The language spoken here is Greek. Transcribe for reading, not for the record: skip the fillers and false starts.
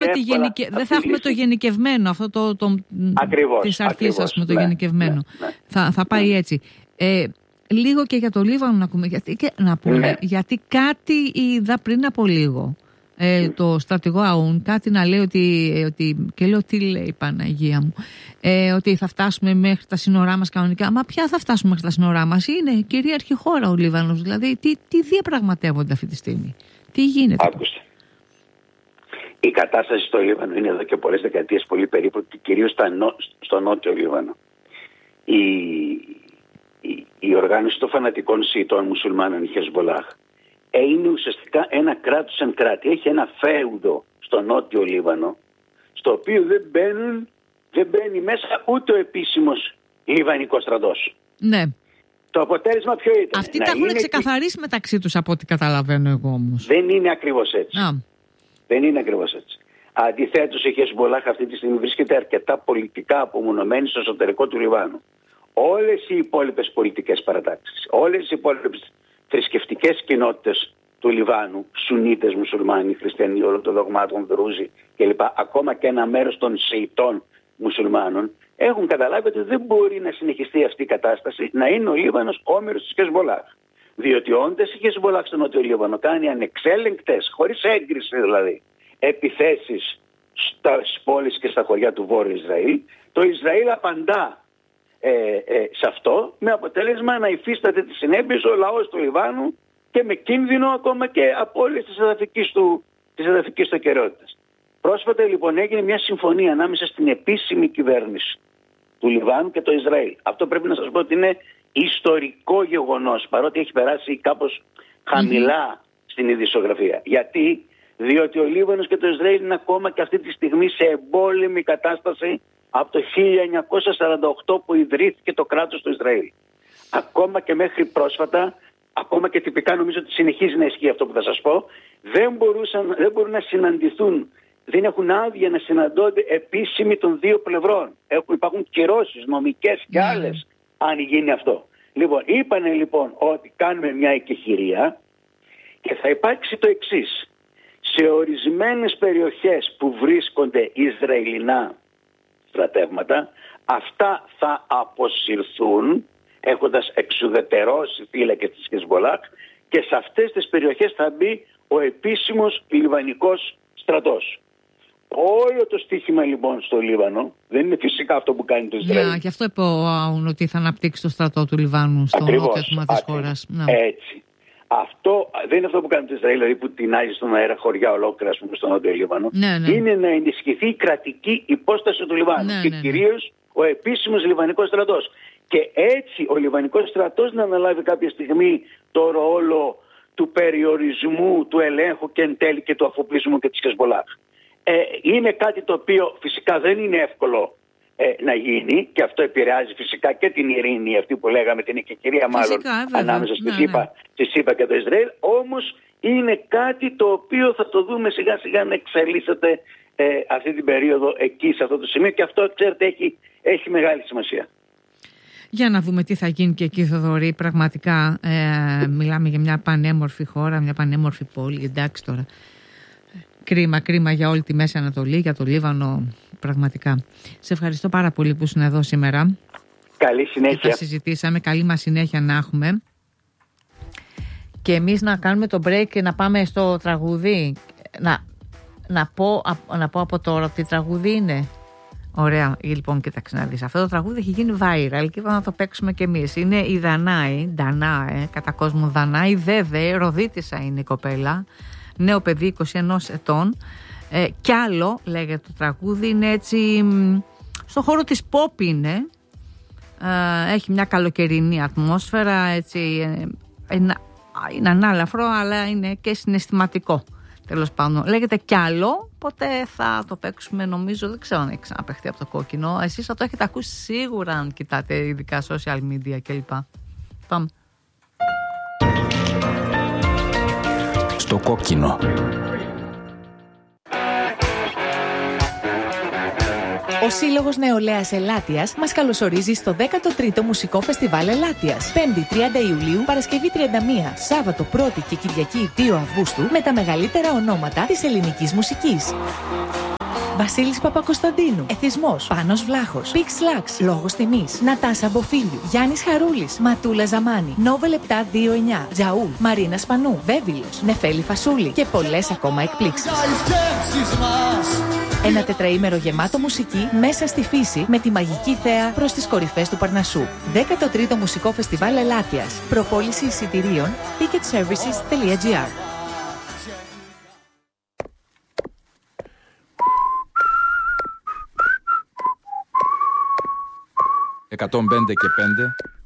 δεν θα έχουμε το γενικευμένο, αυτό της αρχής, ας πούμε, το γενικευμένο. Θα πάει έτσι. Λίγο και για το Λίβανο να πούμε, γιατί κάτι είδα πριν από λίγο. Το στρατηγό Αούν κάτι να λέει ότι και λέω τι λέει, Παναγία μου, ότι θα φτάσουμε μέχρι τα σύνορά μας κανονικά. Μα ποια θα φτάσουμε μέχρι τα σύνορά μας? Είναι κυρίαρχη χώρα ο Λίβανος. Δηλαδή τι διαπραγματεύονται αυτή τη στιγμή? Τι γίνεται? Άκουστε. Η κατάσταση στο Λίβανο είναι εδώ και πολλές δεκαετίες πολύ περίπλοκη, κυρίως στο νότιο Λίβανο. Η οργάνωση των φανατικών Σιητών μουσουλμάνων, η Χεσμολάχ, είναι ουσιαστικά ένα κράτος εν κράτη. Έχει ένα φέουδο στο νότιο Λίβανο, στο οποίο δεν μπαίνει μέσα ούτε ο επίσημος λιβανικός στρατός. Ναι. Το αποτέλεσμα ποιο ήταν? Αυτοί τα έχουν ξεκαθαρίσει μεταξύ τους, από ό,τι καταλαβαίνω εγώ όμως. Δεν είναι ακριβώς έτσι. Δεν είναι ακριβώς έτσι. Αντιθέτως, η Χεσμολάχ αυτή τη στιγμή βρίσκεται αρκετά πολιτικά απομονωμένη στο εσωτερικό του Λιβάνου. Όλες οι υπόλοιπες πολιτικές παρατάξεις, όλες οι υπόλοιπες θρησκευτικές κοινότητες του Λιβάνου, Σουνίτες, Μουσουλμάνοι, Χριστιανοί όλων των δογμάτων, Δρούζοι κλπ., ακόμα και ένα μέρος των Σιητών μουσουλμάνων, έχουν καταλάβει ότι δεν μπορεί να συνεχιστεί αυτή η κατάσταση, να είναι ο Λίβανος όμηρος της Χεσμολάχ. Διότι όντας η Χεσμολάχ στο Νότιο Λίβανο κάνει ανεξέλεγκτες, χωρίς έγκριση δηλαδή, επιθέσεις στις πόλεις και στα χωριά του Βόρειου Ισραήλ, το Ισραήλ απαντά σε αυτό, με αποτέλεσμα να υφίσταται τις συνέπειες ο λαός του Λιβάνου και με κίνδυνο ακόμα και απώλειες της εδαφικής του ακεραιότητας. Πρόσφατα λοιπόν έγινε μια συμφωνία ανάμεσα στην επίσημη κυβέρνηση του Λιβάνου και το Ισραήλ. Αυτό πρέπει να σας πω ότι είναι ιστορικό γεγονός, παρότι έχει περάσει κάπως χαμηλά στην ειδησιογραφία. Γιατί? Διότι ο Λίβανος και το Ισραήλ είναι ακόμα και αυτή τη στιγμή σε εμπόλεμη κατάσταση από το 1948 που ιδρύθηκε το κράτος του Ισραήλ. Ακόμα και μέχρι πρόσφατα, ακόμα και τυπικά νομίζω ότι συνεχίζει να ισχύει αυτό που θα σας πω, δεν μπορούν να συναντηθούν, δεν έχουν άδεια να συναντώνται επίσημοι των δύο πλευρών. Υπάρχουν κυρώσεις νομικές και άλλες αν γίνει αυτό. Λοιπόν, είπανε λοιπόν ότι κάνουμε μια εκεχηρία και θα υπάρξει το εξής. Σε ορισμένες περιοχές που βρίσκονται Ισραηλινά στρατεύματα, αυτά θα αποσυρθούν έχοντας εξουδετερώσει φύλακες της Χεσμολάχ, και σε αυτές τις περιοχές θα μπει ο επίσημος λιβανικός στρατός. Όλο το στοίχημα λοιπόν στο Λίβανο δεν είναι φυσικά αυτό που κάνει το Ισραήλ. Γι' αυτό είπε ο Αούν ότι θα αναπτύξει το στρατό του Λιβάνου στο νότιο τμήμα της χώρας. Έτσι. Αυτό δεν είναι αυτό που κάνει το Ισραήλ, δηλαδή που τεινάζει στον αέρα χωριά ολόκληρα στο νότιο Λίβανο. Είναι να ενισχυθεί η κρατική υπόσταση του Λιβάνου και κυρίως ο επίσημος λιβανικός στρατός. Και έτσι ο λιβανικός στρατός να αναλάβει κάποια στιγμή το ρόλο του περιορισμού, του ελέγχου και εν τέλει και του αφοπλισμού και της Χεσμολάχ. Είναι κάτι το οποίο φυσικά δεν είναι εύκολο να γίνει, και αυτό επηρεάζει φυσικά και την ειρήνη αυτή που λέγαμε, την εκεχηρία μάλλον ανάμεσα στη ΣΥΠΑ και το Ισραήλ. Όμως είναι κάτι το οποίο θα το δούμε σιγά σιγά να εξελίσσεται αυτή την περίοδο εκεί σε αυτό το σημείο, και αυτό ξέρετε έχει μεγάλη σημασία. Για να δούμε τι θα γίνει και εκεί, Θοδωρή. Πραγματικά μιλάμε για μια πανέμορφη χώρα, μια πανέμορφη πόλη. Εντάξει τώρα. Κρίμα για όλη τη Μέση Ανατολή, για το Λίβανο, πραγματικά. Σε ευχαριστώ πάρα πολύ που ήσουν εδώ σήμερα. Καλή συνέχεια. Και θα συζητήσαμε. Καλή μας συνέχεια να έχουμε. Και εμείς να κάνουμε το break και να πάμε στο τραγούδι. Να πω από τώρα τι τραγούδι είναι. Ωραία, λοιπόν, κοίταξε να δεις. Αυτό το τραγούδι έχει γίνει viral και είπαμε να το παίξουμε κι εμείς. Είναι η Δανάη, κατά κόσμο Δανάη, Δέδε, Ροδίτισσα είναι η κοπέλα. Νέο παιδί, 21 ετών. Κι άλλο, λέγεται το τραγούδι, είναι έτσι, στο χώρο της pop είναι. Έχει μια καλοκαιρινή ατμόσφαιρα, έτσι, είναι ανάλαφρο, αλλά είναι και συναισθηματικό. Τέλος πάντων, λέγεται κι άλλο, οπότε θα το παίξουμε, νομίζω, δεν ξέρω αν έχει ξαναπαιχτεί από το κόκκινο. Εσείς θα το έχετε ακούσει σίγουρα αν κοιτάτε ειδικά social media κλπ. Πάμε. Στο κόκκινο. Ο Σύλλογος Νεολαίας Ελάττιας μας καλωσορίζει στο 13ο Μουσικό Φεστιβάλ Ελάττιας. 5η 30 Ιουλίου, Παρασκευή 31, Σάββατο 1η και Κυριακή 2 Αυγούστου, με τα μεγαλύτερα ονόματα της ελληνικής μουσικής. Βασίλης Παπακοσταντίνου, Εθισμός, Πάνος Βλάχος, Πίξ Λάξ, Λόγος Τιμής, Νατάσα Μποφίλιου, Γιάννης Χαρούλης, Ματούλα Ζαμάνη, Νόβελ 729, Τζαούλ, Μαρίνα Σπανού, Βέβυλος, Νεφέλη Φασούλη και πολλές ακόμα εκπλήξεις. Ένα τετραήμερο γεμάτο μουσική μέσα στη φύση με τη μαγική θέα προς τις κορυφές του Παρνασσού. 13ο Μουσικό Φεστιβάλ Ελάτιας. Προπόληση εισιτηρίων ticketservices.gr. «105 και 5